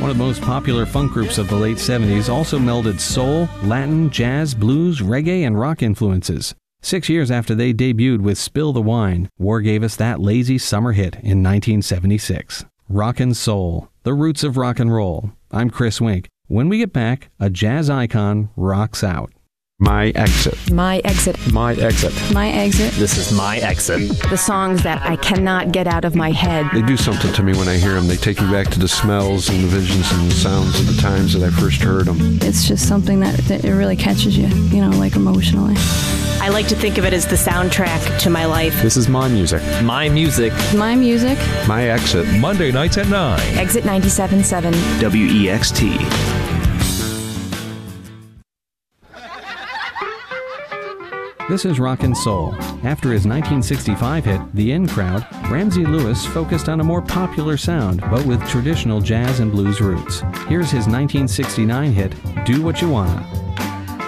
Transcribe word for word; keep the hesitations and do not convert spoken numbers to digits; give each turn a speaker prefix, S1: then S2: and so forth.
S1: one of the most popular funk groups of the late seventies, also melded soul, Latin, jazz, blues, reggae, and rock influences. Six years after they debuted with Spill the Wine, War gave us that lazy summer hit in nineteen seventy-six. Rockin' Soul, the roots of rock and roll. I'm Chris Wink. When we get back, a jazz icon rocks out.
S2: My Exit.
S3: My Exit.
S2: My Exit.
S3: My Exit.
S4: This is My Exit.
S3: The songs that I cannot get out of my head.
S2: They do something to me when I hear them. They take me back to the smells and the visions and the sounds of the times that I first heard them.
S5: It's just something that, that it really catches you, you know, like emotionally.
S6: I like to think of it as the soundtrack to my life.
S2: This is my music.
S4: My music.
S5: My music.
S2: My Exit.
S7: Monday nights at nine.
S3: Exit ninety-seven point seven.
S4: W E X T.
S1: This is Rockin' Soul. After his nineteen sixty-five hit, The In Crowd, Ramsey Lewis focused on a more popular sound, but with traditional jazz and blues roots. Here's his nineteen sixty-nine hit, Do What You Wanna.